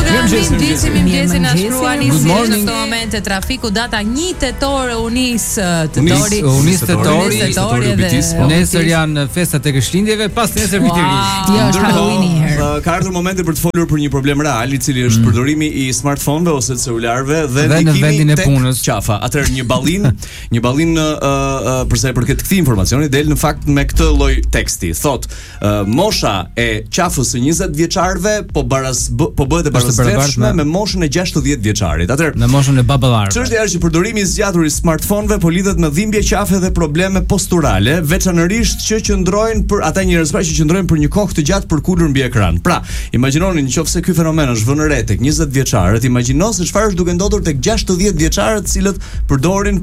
Mirëmëngjes, na shkruani në këtë moment e trafiku data 1 tetor u nis tetori. Nesër janë festat e Krishtlindjeve, pas nesër vitëri. Jo, është Halloweeni herë. Ka ardhur momenti për të folur për një problem real, i cili është përdorimi i smartphone-ve ose të celularëve dhe ndikimi tek qafa. Atëherë një ballin për sa i përket këtij informacioni del në fakt me këtë lloj teksti. Thot, mosha e qafës së 20 vjeçarëve po bëhet e barazdhshme me moshën e 60 vjeçarit. Atëherë në moshën e baballarëve. Çështja është që përdorimi i zgjatur i smartphone-ve po lidhet me dhimbje qafe dhe probleme posturale, veçanërisht që qëndrojnë për ata njerëz që qëndrojnë për një kohë të gjatë përkulur mbi ekran. Pra, imagjinoni nëse ky fenomen është vënë re tek 20 vjeçarët, imagjino se çfarë është duke ndodhur tek 60 vjeçarët, cilët përdorin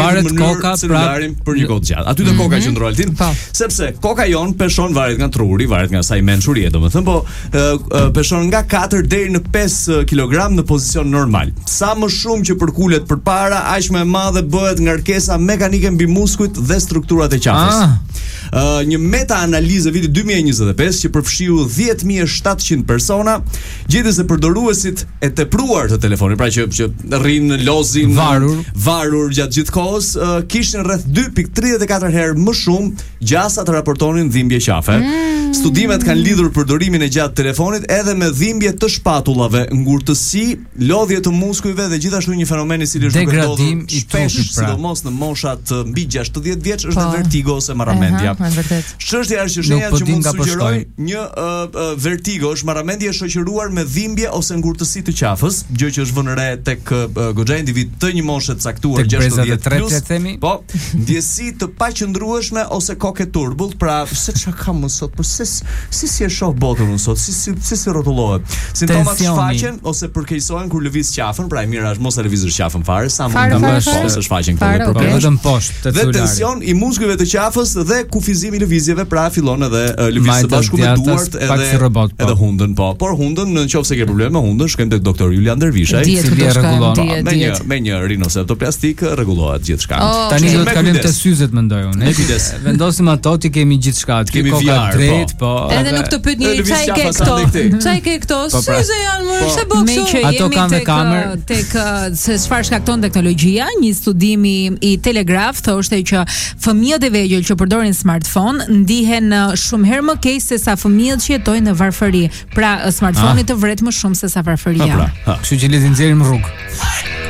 celularin për një kohë të gjatë. Aty te koka qëndron Altin, sepse koka jon peshon varet nga truri, varet nga sa i mençuri, domethënë, po peshon nga 4 deri në 5 kg në pozicion normal. Sa më shumë që përkulet përpara, aq më e madhe bëhet ngarkesa mekanike mbi muskujt dhe strukturat e qafës. Një meta-analizë viti 2025 që përfshiu 10.700 persona gjeti se përdoruesit e tepruar të telefonit, pra që rrin lozin varur gjatë gjithë kohës, kishin rreth 2.34 herë më shumë gjasa të raportonin dhimbje qafe. Studimet kanë lidhur përdorimin e gjatë telefonit edhe me dhimbje të shpatullave, ngurtësi, lodhje të muskujve dhe gjithashtu një fenomen i cili është ndodhur shpesh, sidomos në moshat mbi 60 vjeç, është vertigo ose marramendja. Çështja është që shenja që mund të sugjerojë një vertigo është marramendje e shoqëruar me dhimbje ose ngurtësi të qafës, gjë që është vënë re tek goxha individ të një moshe të caktuar 60+. Po, ndjesi të paqëndrueshme ose kokë turbullt, pra se çka kam më sot, po si e shoh botën unë sot, si rrotullohet. Simptomat shfaqen ose përkeqësohen kur lëviz qafën, pra e mira është mos e lëvizësh qafën fare, sa më shumë se shfaqen këto probleme. Vetëm poshtë te celulari. Dhe tension i muskujve të qafës dhe kufizimi i lëvizjeve, pra fillon edhe lëvizje së bashku me duart edhe hundën, po. Por hundën, nëse ke probleme me hundën, shkojmë tek doktor Julian Dervishaj, i cili e rregullon me një rinoseptoplastik, rregullohet gjithçka. Tani do të kalojmë te syzet, mendoj unë. Vendosim ato, ti kemi gjithçka, ti ke koka drejt, po. Edhe nuk të pyet njëri çaj ke këto. Çaj ke këto? Syze janë më se boksu. Ato kanë kamerë tek se çfarë shkakton teknologjia. Një studim i Telegraph thoshte që fëmijët e vegjël që përdorin smartphone ndihen shumë herë më keq se sa fëmijët që jetojnë në varfëri. Pra, smartphone-i të vret më shumë se sa varfëria. Kështu që le të nxjerrim rrugë.